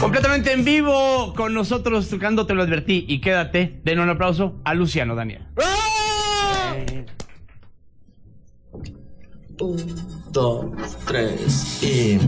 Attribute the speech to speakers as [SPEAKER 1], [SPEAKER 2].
[SPEAKER 1] Completamente en vivo con nosotros, tocando Te lo advertí. Y quédate, den un aplauso a Luciano Daniel.
[SPEAKER 2] 1, 2, 3 y...